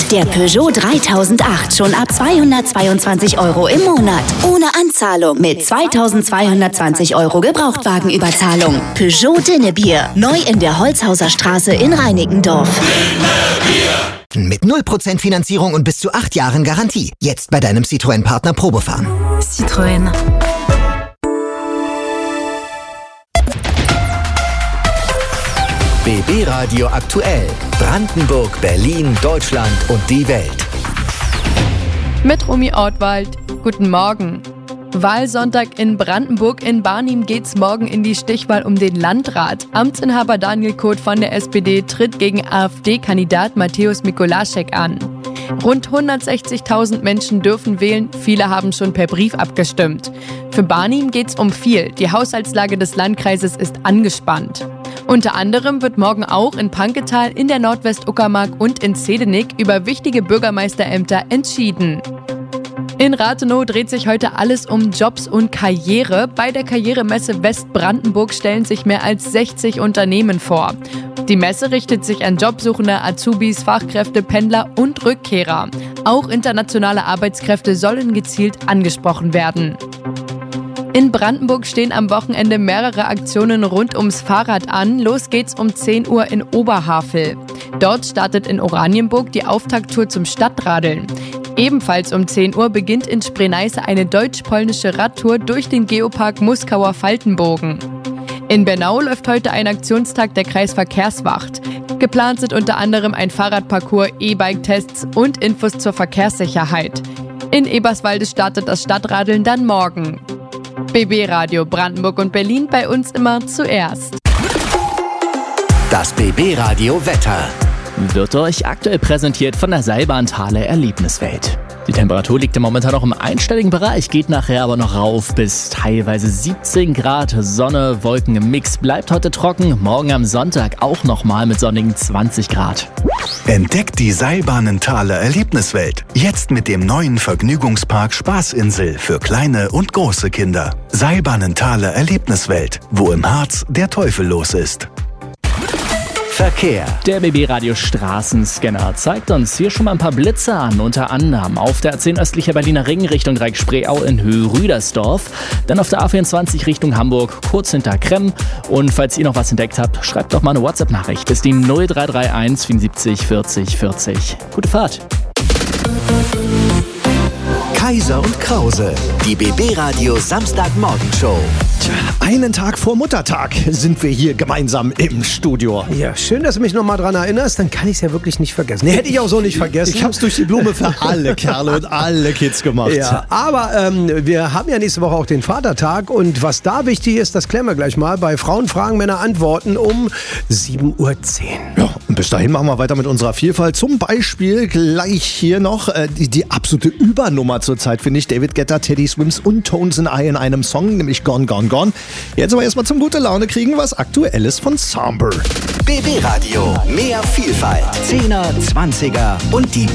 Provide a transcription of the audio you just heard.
Der Peugeot 3008 schon ab 222 € im Monat. Ohne Anzahlung mit 2220 € Gebrauchtwagenüberzahlung. Peugeot Dinnebier. Neu in der Holzhauser Straße in Reinickendorf. Mit 0% Finanzierung und bis zu 8 Jahren Garantie. Jetzt bei deinem Citroën-Partner Probefahren. Citroën. BB Radio aktuell. Brandenburg, Berlin, Deutschland und die Welt. Mit Romy Ortwald. Guten Morgen. Wahlsonntag in Brandenburg. In Barnim geht's morgen in die Stichwahl um den Landrat. Amtsinhaber Daniel Koth von der SPD tritt gegen AfD-Kandidat Mateusz Mikolaschek an. Rund 160.000 Menschen dürfen wählen, viele haben schon per Brief abgestimmt. Für Barnim geht's um viel. Die Haushaltslage des Landkreises ist angespannt. Unter anderem wird morgen auch in Panketal, in der Nordwestuckermark und in Zedenik über wichtige Bürgermeisterämter entschieden. In Rathenow dreht sich heute alles um Jobs und Karriere. Bei der Karrieremesse Westbrandenburg stellen sich mehr als 60 Unternehmen vor. Die Messe richtet sich an Jobsuchende, Azubis, Fachkräfte, Pendler und Rückkehrer. Auch internationale Arbeitskräfte sollen gezielt angesprochen werden. In Brandenburg stehen am Wochenende mehrere Aktionen rund ums Fahrrad an. Los geht's um 10 Uhr in Oberhavel. Dort startet in Oranienburg die Auftakttour zum Stadtradeln. Ebenfalls um 10 Uhr beginnt in Spree-Neiße eine deutsch-polnische Radtour durch den Geopark Muskauer Faltenbogen. In Bernau läuft heute ein Aktionstag der Kreisverkehrswacht. Geplant sind unter anderem ein Fahrradparcours, E-Bike-Tests und Infos zur Verkehrssicherheit. In Eberswalde startet das Stadtradeln dann morgen. BB Radio Brandenburg und Berlin, bei uns immer zuerst. Das BB Radio Wetter wird euch aktuell präsentiert von der Seilbahn-Thale Erlebniswelt. Die Temperatur liegt momentan noch im einstelligen Bereich, geht nachher aber noch rauf bis teilweise 17 Grad. Sonne, Wolken im Mix, bleibt heute trocken. Morgen am Sonntag auch nochmal mit sonnigen 20 Grad. Entdeckt die Seilbahn-Thale Erlebniswelt. Jetzt mit dem neuen Vergnügungspark Spaßinsel für kleine und große Kinder. Seilbahn-Thale Erlebniswelt, wo im Harz der Teufel los ist. Verkehr. Der BB Radio Straßenscanner zeigt uns hier schon mal ein paar Blitze an, unter anderem auf der A10 östlicher Berliner Ring Richtung Dreieck-Spreeau in Höhe Rüdersdorf, dann auf der A24 Richtung Hamburg, kurz hinter Kremm. Und falls ihr noch was entdeckt habt, schreibt doch mal eine WhatsApp-Nachricht. Das ist die 0331 74 40 40. Gute Fahrt. Kaiser und Krause, die BB Radio Samstagmorgenshow. Einen Tag vor Muttertag sind wir hier gemeinsam im Studio. Ja, schön, dass du mich nochmal dran erinnerst. Dann kann ich es ja wirklich nicht vergessen. Nee, hätte ich auch so nicht vergessen. Ich hab's durch die Blume für alle Kerle und alle Kids gemacht. Ja, aber wir haben ja nächste Woche auch den Vatertag. Und was da wichtig ist, das klären wir gleich mal. Bei Frauen fragen, Männer antworten um 7:10 Uhr. Ja, und bis dahin machen wir weiter mit unserer Vielfalt. Zum Beispiel gleich hier noch die absolute Übernummer zurzeit, finde ich. David Guetta, Teddy Swims und Tones and I in einem Song, nämlich Gone, Gone, Gone. Jetzt aber erstmal zum gute Laune kriegen, was Aktuelles von Samber. BB Radio, mehr Vielfalt. 10er, 20er und die